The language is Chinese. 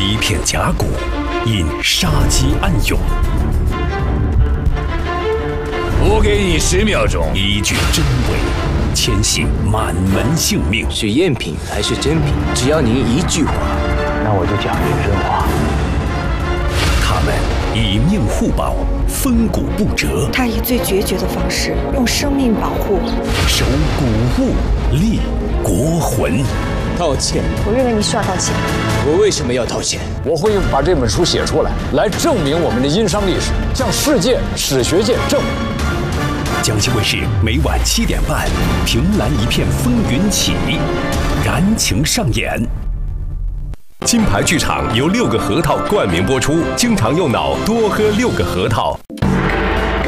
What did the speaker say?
一片甲骨因杀机暗涌。 我给你10秒钟， 一句真伪，牵系满门性命。 是赝品还是真品？只要您一句话， 那我就讲句真话。 他们以命互保，分骨不折。 他以最决绝的方式，用生命保护， 守古物，立国魂。 道歉？ 我认为你需要道歉。 我为什么要道歉？ 我会把这本书写出来，来证明我们的殷商历史，向世界史学界证明。 江西卫视每晚7点半，凭栏一片风云起，燃情上演。 金牌剧场由6个核桃冠名播出，经常用脑，多喝6个核桃。